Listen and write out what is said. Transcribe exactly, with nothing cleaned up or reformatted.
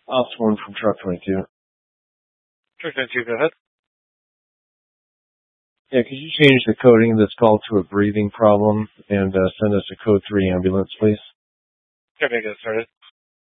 Osborne from Truck twenty-two. Truck twenty-two, go ahead. Yeah, could you change the coding of this call to a breathing problem and uh, send us a code three ambulance, please? Okay, get started.